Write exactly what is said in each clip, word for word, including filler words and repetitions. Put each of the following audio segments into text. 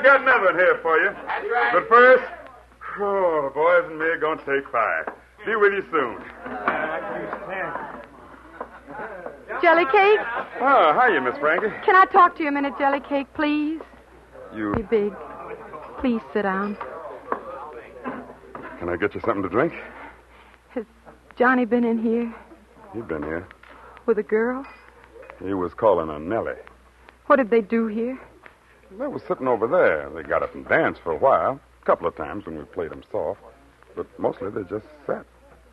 got another one here for you. That's right. But first, oh, the boys and me are going to take five. Be with you soon. Jelly cake? Oh, hiya, Miss Frankie. Can I talk to you a minute, Jelly cake, please? You... Be big. Please sit down. Can I get you something to drink? Has Johnny been in here? He's been here. With a girl? He was calling on Nellie. What did they do here? They were sitting over there. They got up and danced for a while. A couple of times when we played them soft. But mostly they just sat.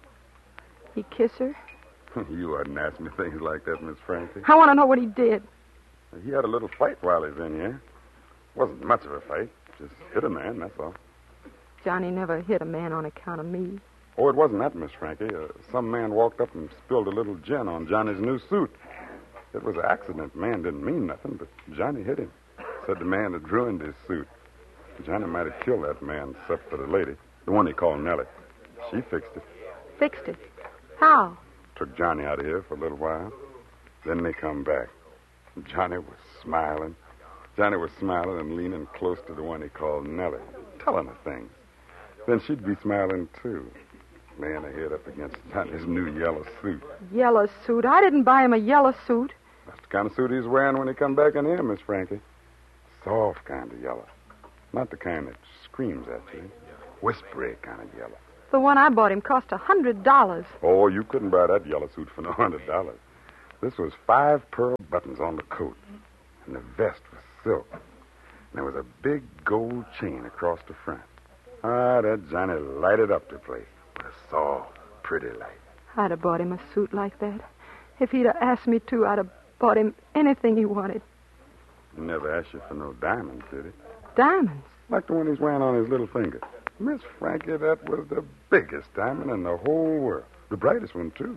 He kiss her? You wouldn't ask me things like that, Miss Frankie. I want to know what he did. He had a little fight while he was in here. Wasn't much of a fight. Just hit a man, that's all. Johnny never hit a man on account of me. Oh, it wasn't that, Miss Frankie. Uh, some man walked up and spilled a little gin on Johnny's new suit. It was an accident. The man didn't mean nothing, but Johnny hit him. Said the man had ruined his suit. Johnny might have killed that man, except for the lady, the one he called Nellie. She fixed it. Fixed it? How? Took Johnny out of here for a little while. Then they come back. Johnny was smiling. Johnny was smiling and leaning close to the one he called Nellie, telling her things. Then she'd be smiling, too, laying her head up against Johnny's new yellow suit. Yellow suit? I didn't buy him a yellow suit. That's the kind of suit he's wearing when he come back in here, Miss Frankie. Soft kind of yellow. Not the kind that screams at you. Whispery kind of yellow. The one I bought him cost a hundred dollars. Oh, you couldn't buy that yellow suit for no hundred dollars. This was five pearl buttons on the coat, and the vest was silk. And there was a big gold chain across the front. Ah, that Johnny lighted up the place with a soft, pretty light. I'd have bought him a suit like that. If he'd have asked me to, I'd have bought him anything he wanted. He never asked you for no diamonds, did he? Diamonds? Like the one he's wearing on his little finger. Miss Frankie, that was the biggest diamond in the whole world. The brightest one, too.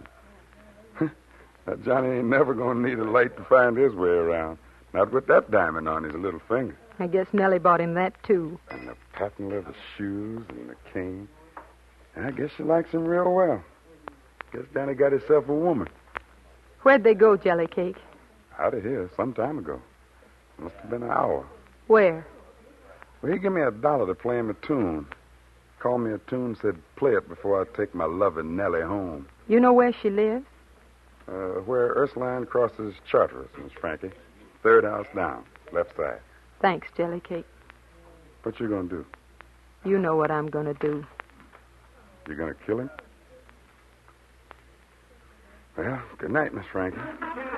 That Johnny ain't never going to need a light to find his way around. Not with that diamond on his little finger. I guess Nellie bought him that, too. And the patent leather shoes and the cane. I guess she likes him real well. Guess Danny got himself a woman. Where'd they go, Jelly Cake? Out of here some time ago. Must have been an hour. Where? Well, he gave me a dollar to play him a tune. Called me a tune, said play it before I take my loving Nellie home. You know where she lives? Uh, where Ursuline crosses Charteris, Miss Frankie. Third house down, left side. Thanks, Jelly Cake. What you gonna do? You know what I'm gonna do. You gonna kill him? Well, good night, Miss Frankie.